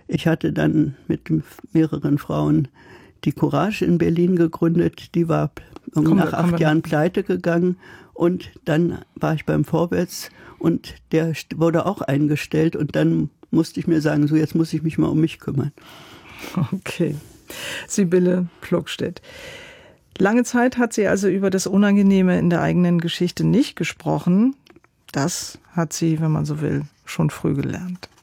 Ich hatte dann mit mehreren Frauen die Courage in Berlin gegründet. Die war nach 8 Jahren pleite gegangen. Und dann war ich beim Vorwärts und der wurde auch eingestellt. Und dann musste ich mir sagen, so jetzt muss ich mich mal um mich kümmern. Okay. Sibylle Plogstedt. Lange Zeit hat sie also über das Unangenehme in der eigenen Geschichte nicht gesprochen. Das hat sie, wenn man so will, schon früh gelernt.